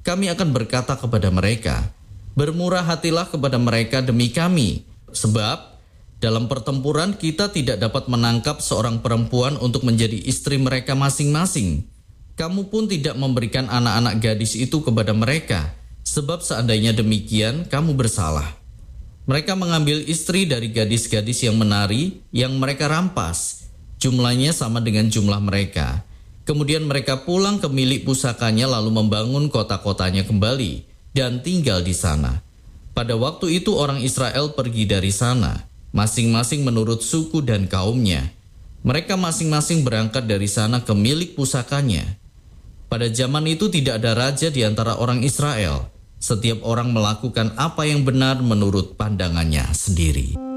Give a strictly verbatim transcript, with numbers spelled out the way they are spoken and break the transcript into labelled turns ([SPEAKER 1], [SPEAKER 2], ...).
[SPEAKER 1] kami akan berkata kepada mereka, bermurah hatilah kepada mereka demi kami, sebab dalam pertempuran kita tidak dapat menangkap seorang perempuan untuk menjadi istri mereka masing-masing. Kamu pun tidak memberikan anak-anak gadis itu kepada mereka, sebab seandainya demikian kamu bersalah. Mereka mengambil istri dari gadis-gadis yang menari yang mereka rampas. Jumlahnya sama dengan jumlah mereka. Kemudian mereka pulang ke milik pusakanya lalu membangun kota-kotanya kembali dan tinggal di sana. Pada waktu itu orang Israel pergi dari sana, masing-masing menurut suku dan kaumnya. Mereka masing-masing berangkat dari sana ke milik pusakanya. Pada zaman itu tidak ada raja di antara orang Israel. Setiap orang melakukan apa yang benar menurut pandangannya sendiri.